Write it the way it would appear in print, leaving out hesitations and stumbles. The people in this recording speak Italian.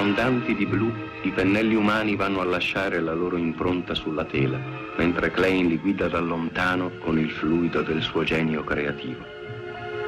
Andanti di blu, i pennelli umani vanno a lasciare la loro impronta sulla tela, mentre Klein li guida da lontano con il fluido del suo genio creativo.